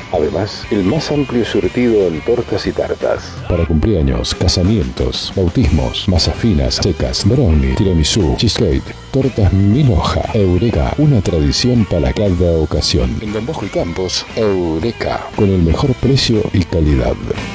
Además, el más amplio surtido en tortas y tartas. Para cumpleaños, casamientos, bautismos, masas finas, secas, brownie, tiramisú, cheesecake, tortas mil hoja. Eureka, una tradición para cada ocasión. En Don Bosco y Campos, Eureka, con el mejor precio y calidad.